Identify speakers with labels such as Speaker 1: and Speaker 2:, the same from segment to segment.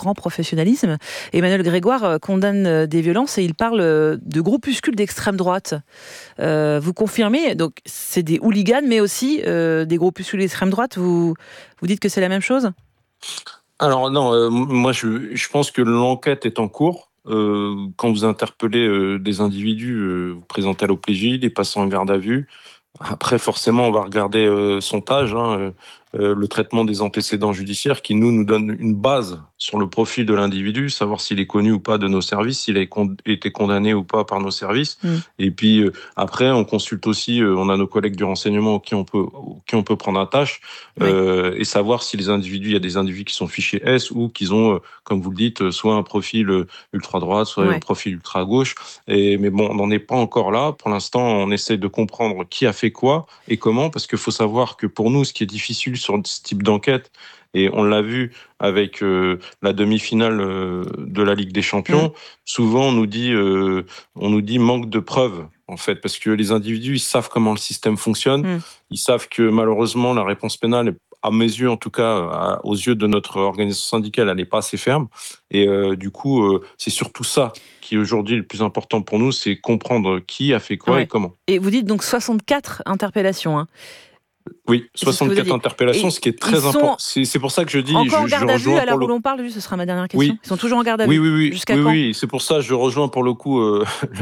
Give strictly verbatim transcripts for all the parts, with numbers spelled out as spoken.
Speaker 1: grand professionnalisme. Emmanuel Grégoire condamne des violences et il parle de groupuscules d'extrême droite. Euh, vous confirmez, donc c'est des hooligans, mais aussi euh, des groupuscules d'extrême droite. Vous, vous dites que c'est la même chose ?
Speaker 2: Alors non, euh, moi je, je pense que l'enquête est en cours. Euh, quand vous interpellez euh, des individus, euh, vous présentez à l'O P J, les passants en garde à vue. Après, forcément, on va regarder euh, son âge, hein, euh, euh, le traitement des antécédents judiciaires qui, nous, nous donne une base sur le profil de l'individu, savoir s'il est connu ou pas de nos services, s'il a con- été condamné ou pas par nos services. Mmh. Et puis, euh, après, on consulte aussi, euh, on a nos collègues du renseignement qui on peut, qui on peut prendre attache euh, oui. et savoir si les individus, il y a des individus qui sont fichés S ou qu'ils ont, euh, comme vous le dites, soit un profil ultra-droite, soit oui. un profil ultra-gauche. Et, mais bon, on n'en est pas encore là. Pour l'instant, on essaie de comprendre qui a fait quoi et comment, parce qu'il faut savoir que pour nous, ce qui est difficile sur ce type d'enquête, et on l'a vu avec euh, la demi-finale euh, de la Ligue des Champions, mmh. souvent on nous dit, euh, on nous dit manque de preuves, en fait, parce que les individus, ils savent comment le système fonctionne, mmh. ils savent que malheureusement la réponse pénale, à mes yeux en tout cas, à, aux yeux de notre organisation syndicale, elle n'est pas assez ferme, et euh, du coup, euh, c'est surtout ça qui est aujourd'hui le plus important pour nous, c'est comprendre qui a fait quoi ouais. et comment.
Speaker 1: Et vous dites donc soixante-quatre interpellations, hein.
Speaker 2: Oui, soixante-quatre interpellations, ce qui est très important. C'est, c'est pour ça que je dis...
Speaker 1: Encore
Speaker 2: je,
Speaker 1: en garde à vue, à l'heure où
Speaker 2: le...
Speaker 1: l'on parle, ce sera ma dernière question. Oui. Ils sont toujours en garde à
Speaker 2: oui,
Speaker 1: vue.
Speaker 2: Oui, oui,
Speaker 1: Jusqu'à
Speaker 2: oui,
Speaker 1: quand
Speaker 2: oui, c'est pour ça que je rejoins pour le coup euh,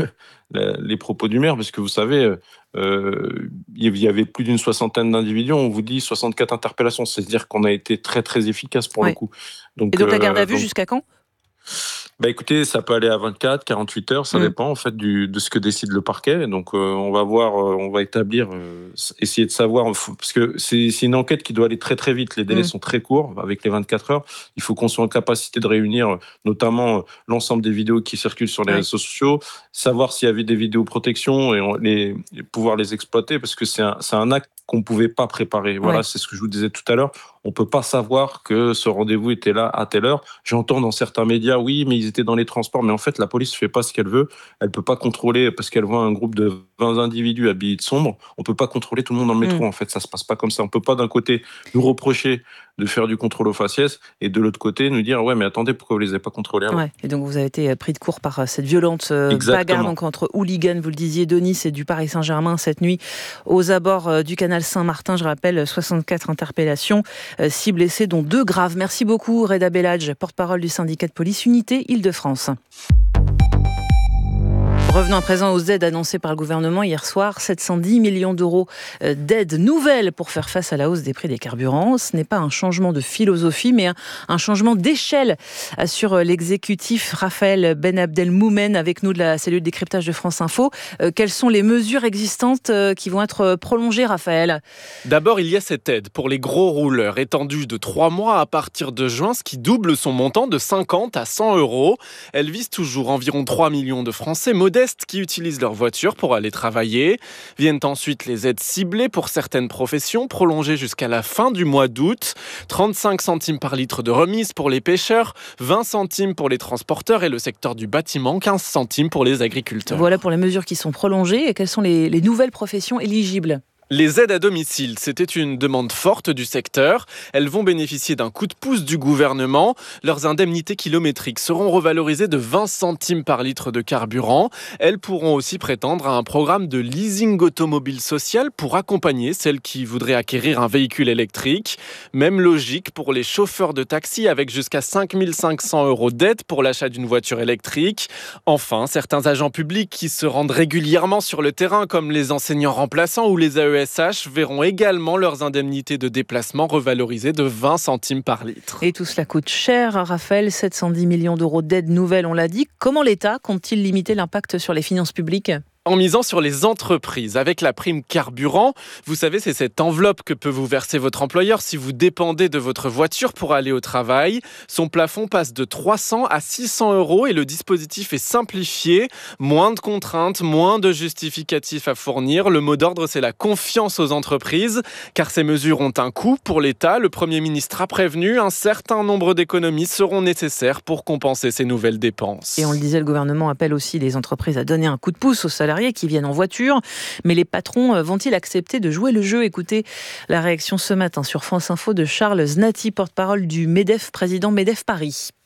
Speaker 2: les propos du maire, parce que vous savez, euh, il y avait plus d'une soixantaine d'individus, on vous dit soixante-quatre interpellations, c'est-à-dire qu'on a été très très efficace pour ouais. le coup.
Speaker 1: Donc, Et donc la garde à vue, euh, donc... jusqu'à quand ?
Speaker 2: Bah écoutez, ça peut aller à vingt-quatre, quarante-huit heures, ça mmh. dépend en fait du, de ce que décide le parquet. Donc euh, on va voir, euh, on va établir, euh, essayer de savoir, parce que c'est, c'est une enquête qui doit aller très très vite. Les délais mmh. sont très courts, avec les vingt-quatre heures. Il faut qu'on soit en capacité de réunir, notamment euh, l'ensemble des vidéos qui circulent sur les ouais. réseaux sociaux, savoir s'il y avait des vidéoprotections et, on, les, et pouvoir les exploiter, parce que c'est un, c'est un acte qu'on ne pouvait pas préparer. Voilà, ouais. c'est ce que je vous disais tout à l'heure. On ne peut pas savoir que ce rendez-vous était là à telle heure. J'entends dans certains médias, oui, mais ils étaient dans les transports. Mais en fait, la police ne fait pas ce qu'elle veut. Elle ne peut pas contrôler, parce qu'elle voit un groupe de vingt individus habillés de sombre. On ne peut pas contrôler tout le monde dans le métro. Mmh. En fait, ça ne se passe pas comme ça. On ne peut pas, d'un côté, nous reprocher de faire du contrôle aux faciès et de l'autre côté, nous dire, ouais, mais attendez, pourquoi vous ne les avez pas contrôlés avant ?
Speaker 1: Ouais. Et donc, vous avez été pris de court par cette violente euh, bagarre donc, entre hooligans, vous le disiez, de Nice et du Paris Saint-Germain cette nuit aux abords euh, du canal Saint-Martin. Je rappelle, soixante-quatre interpellations, euh, six blessés, dont deux graves. Merci beaucoup, Reda Belhadj, porte-parole du syndicat de police Unité Île-de-France. Revenons à présent aux aides annoncées par le gouvernement hier soir. sept cent dix millions d'euros d'aides nouvelles pour faire face à la hausse des prix des carburants. Ce n'est pas un changement de philosophie, mais un, un changement d'échelle, assure l'exécutif. Raphaël Ben Abdelmoumen, avec nous de la cellule décryptage de France Info. Euh, quelles sont les mesures existantes euh, qui vont être prolongées, Raphaël ?
Speaker 3: D'abord, il y a cette aide pour les gros rouleurs, étendue de trois mois à partir de juin, ce qui double son montant de cinquante à cent euros. Elle vise toujours environ trois millions de Français modestes qui utilisent leur voiture pour aller travailler. Viennent ensuite les aides ciblées pour certaines professions, prolongées jusqu'à la fin du mois d'août. trente-cinq centimes par litre de remise pour les pêcheurs, vingt centimes pour les transporteurs et le secteur du bâtiment, quinze centimes pour les agriculteurs.
Speaker 1: Voilà pour les mesures qui sont prolongées. Et quelles sont les, les nouvelles professions éligibles ?
Speaker 3: Les aides à domicile, c'était une demande forte du secteur. Elles vont bénéficier d'un coup de pouce du gouvernement. Leurs indemnités kilométriques seront revalorisées de vingt centimes par litre de carburant. Elles pourront aussi prétendre à un programme de leasing automobile social pour accompagner celles qui voudraient acquérir un véhicule électrique. Même logique pour les chauffeurs de taxi avec jusqu'à cinq mille cinq cents euros d'aide pour l'achat d'une voiture électrique. Enfin, certains agents publics qui se rendent régulièrement sur le terrain, comme les enseignants remplaçants ou les A E S H, verront également leurs indemnités de déplacement revalorisées de vingt centimes par litre.
Speaker 1: Et tout cela coûte cher, Raphaël, sept cent dix millions d'euros d'aides nouvelles, on l'a dit. Comment l'État compte-t-il limiter l'impact sur les finances publiques ?
Speaker 3: En misant sur les entreprises, avec la prime carburant. Vous savez, c'est cette enveloppe que peut vous verser votre employeur si vous dépendez de votre voiture pour aller au travail. Son plafond passe de trois cents à six cents euros et le dispositif est simplifié. Moins de contraintes, moins de justificatifs à fournir. Le mot d'ordre, c'est la confiance aux entreprises, car ces mesures ont un coût pour l'État. Le Premier ministre a prévenu, un certain nombre d'économies seront nécessaires pour compenser ces nouvelles dépenses.
Speaker 1: Et on le disait, le gouvernement appelle aussi les entreprises à donner un coup de pouce aux salariés qui viennent en voiture. Mais les patrons vont-ils accepter de jouer le jeu ? Écoutez la réaction ce matin sur France Info de Charles Znati, porte-parole du MEDEF, président MEDEF Paris.